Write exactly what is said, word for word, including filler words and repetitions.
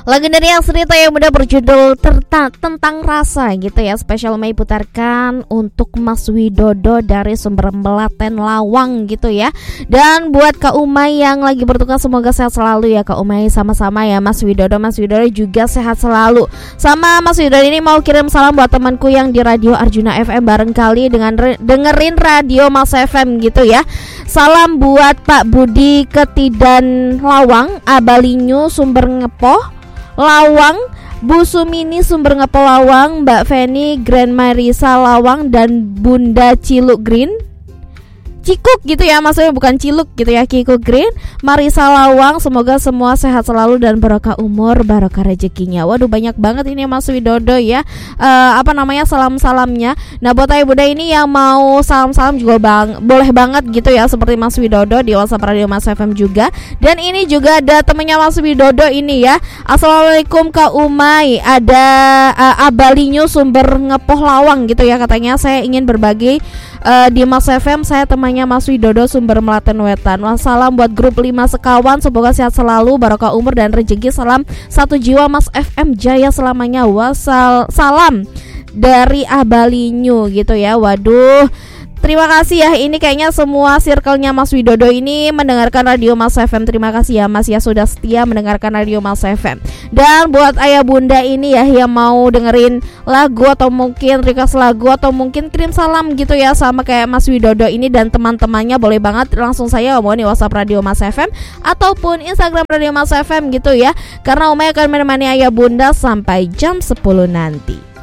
Lagu dari yang cerita yang muda berjudul Terta, Tentang Rasa gitu ya. Spesial Mei putarkan untuk Mas Widodo dari Sumber Melaten Lawang gitu ya. Dan buat Kak Umay yang lagi bertugas, semoga sehat selalu ya Kak Umay. Sama-sama ya Mas Widodo. Mas Widodo juga sehat selalu. Sama Mas Widodo ini mau kirim salam buat temanku yang di Radio Arjuna F M, barengkali dengan re- dengerin Radio Mas F M gitu ya. Salam buat Pak Budi Ketidan Lawang, Abalinyu Sumber Ngepoh Lawang, Bu Sumini Sumber Ngepoh Lawang, Mbak Feni Grand Marisa Lawang, dan Bunda Ciluk Green Cikuk gitu ya, maksudnya bukan Ciluk gitu ya, Cikuk Green Marisa Lawang. Semoga semua sehat selalu dan barokah umur, barokah rezekinya. Waduh, banyak banget ini Mas Widodo ya, uh, apa namanya, salam-salamnya. Nah buat ayah bunda ini yang mau salam-salam juga bang, boleh banget gitu ya, seperti Mas Widodo di WhatsApp Radio Mas F M juga. Dan ini juga ada temennya Mas Widodo ini ya. Assalamualaikum Kak Umay, ada uh, Abalinyu Sumber Ngepoh Lawang gitu ya, katanya saya ingin berbagi uh, di Mas F M, saya temannya Mas Widodo Sumber Melaten Wetan. Wassalam buat grup lima sekawan, semoga sehat selalu, barokah umur dan rezeki. Salam satu jiwa Mas F M jaya selamanya. Wassal salam dari Abalinyu gitu ya. Waduh, terima kasih ya, ini kayaknya semua circle-nya Mas Widodo ini mendengarkan Radio Mas F M. Terima kasih ya Mas ya, sudah setia mendengarkan Radio Mas F M. Dan buat ayah bunda ini ya yang mau dengerin lagu atau mungkin request lagu atau mungkin kirim salam gitu ya, sama kayak Mas Widodo ini dan teman-temannya, boleh banget langsung saya ngomongin di WhatsApp Radio Mas F M ataupun Instagram Radio Mas F M gitu ya. Karena Umay akan menemani ayah bunda sampai jam sepuluh nanti.